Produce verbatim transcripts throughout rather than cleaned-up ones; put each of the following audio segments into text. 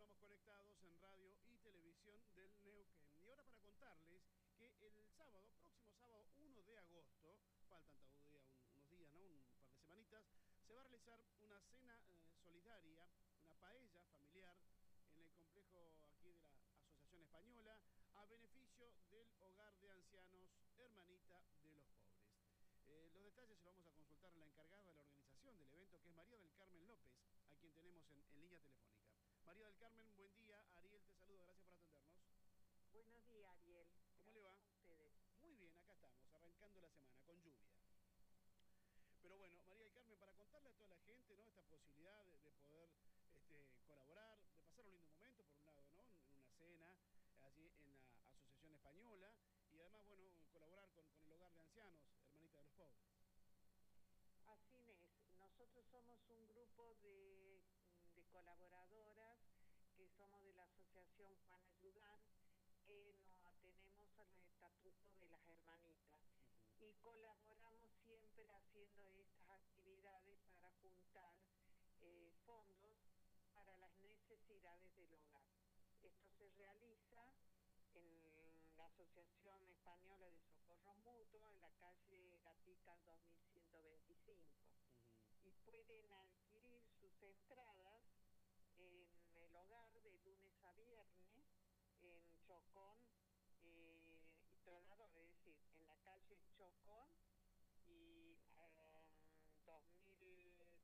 continuamos conectados en radio y televisión del Neuquén. Y ahora para contarles que el sábado, próximo sábado uno de agosto, faltan todavía un, unos días, ¿no? Un par de semanitas, se va a realizar una cena eh, solidaria, una paella familiar en el complejo aquí de la Asociación Española, a beneficio del Hogar de Ancianos Hermanita de los Pobres. Eh, los detalles se los vamos a consultar a la encargada de la organización del evento, que es María del Carmen López, a quien tenemos en, en línea telefónica. María del Carmen, buen día. Ariel te saluda, gracias por atendernos. Buenos días, Ariel. ¿Cómo Gracias le va? a ustedes. Muy bien, acá estamos, arrancando la semana, con lluvia. Pero bueno, María del Carmen, para contarle a toda la gente, ¿no?, esta posibilidad de, de poder este, colaborar, de pasar un lindo momento, por un lado, ¿no?, en una cena allí en la Asociación Española, y además, bueno, colaborar con, con el Hogar de Ancianos, Hermanita de los Pobres. Así es, nosotros somos un grupo de, de colaboradoras que somos de la Asociación Juan Ayudán, que nos atenemos a los estatutos de las hermanitas. Uh-huh. Y colaboramos siempre haciendo estas actividades para juntar eh, fondos para las necesidades del hogar. Esto se realiza en la Asociación Española de Socorro Mutuo, en la calle Gatica dos mil ciento veinticinco. Uh-huh. Y pueden adquirir sus entradas en el hogar de lunes a viernes, en Chocón eh, y Tronador, es decir, en la calle Chocón y um, dos mil...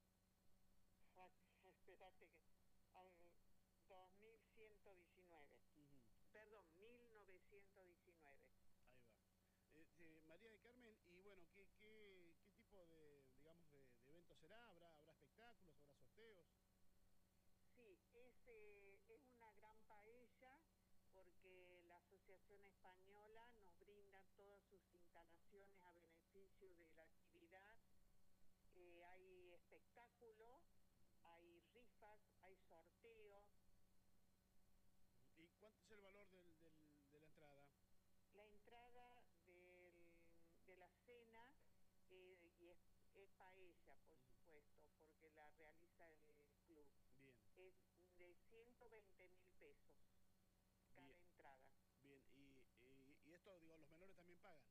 Espérate que... Um, dos mil ciento diecinueve. Uh-huh. Perdón, mil novecientos diecinueve. Ahí va. Eh, eh, María del Carmen, y bueno, ¿qué, qué, qué tipo de, digamos, de, de evento será? ¿Habrá, habrá espectáculos, habrá sorteos? Sí, es, eh, es una gran paella porque la Asociación Española nos brinda todas sus instalaciones a beneficio de la actividad. Eh, hay espectáculos, hay rifas, hay sorteos. ¿Y cuánto es el valor del, del, de la entrada? La entrada del, de la cena eh, y es, es paella, por uh-huh. supuesto, porque la realiza el club. Bien. Es de ciento veinte mil pesos cada Bien. entrada. Bien, y, y, y esto, digo, los menores también pagan.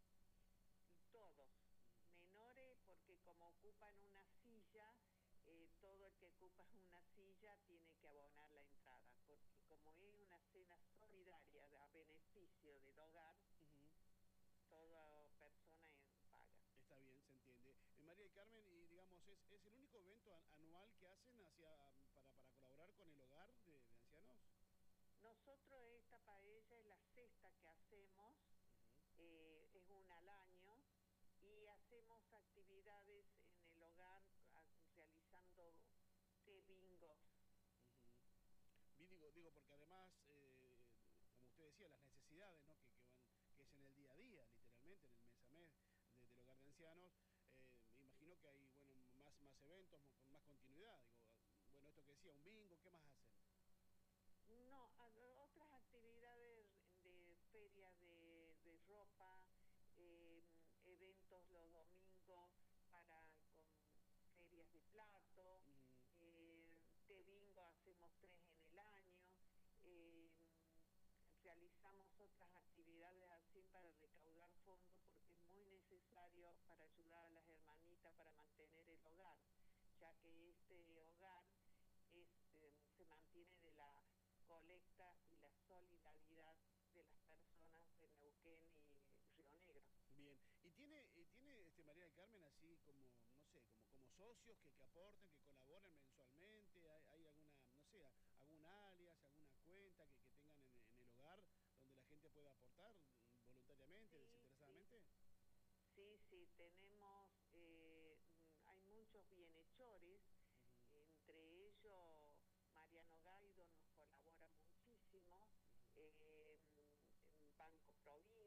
Todos, uh-huh. menores, porque como ocupan una silla, eh, todo el que ocupa una silla tiene que abonar la entrada, porque como es una cena solidaria a beneficio del hogar, uh-huh. toda persona paga. Está bien, se entiende. Eh, María del Carmen, y digamos, ¿es, es el único evento anual que hacen hacia, para, para colaborar con el hogar de, de ancianos? Nosotros esta paella es la sexta que hacemos, uh-huh. eh, es una al año, y hacemos actividades en el hogar realizando té bingos. Uh-huh. Bien, digo, digo, porque además, eh, como usted decía, las necesidades, ¿no?, que, que van, que es en el día a día, literalmente, en el mes a mes de, del hogar de ancianos, eh, me imagino que hay, bueno, más, más eventos con más continuidad. Digo, bueno, esto que decía, un bingo, ¿qué más hacen? No, otras actividades de ferias de, de ropa, eh, eventos los domingos para con ferias de plato, uh-huh. eh, de bingo hacemos tres en el año, eh, realizamos otras actividades así para recaudar fondos porque es muy necesario para ayudar a las hermanitas para mantener el hogar, ya que este hogar es, eh, se mantiene de la colecta y la solidaridad de las personas de Neuquén y Río Negro. Bien, y tiene, tiene este María del Carmen así como, no sé, como, como socios que, que aporten, que colaboren mensualmente, hay, hay alguna, no sé, algún alias, alguna cuenta que, que tengan en, en el hogar donde la gente pueda aportar voluntariamente, sí, desinteresadamente. Sí, sí, sí tenemos, eh, hay muchos bienhechores, uh-huh. entre ellos Mariano Gaido nos colabora muchísimo, uh-huh. eh, Banco Provincia.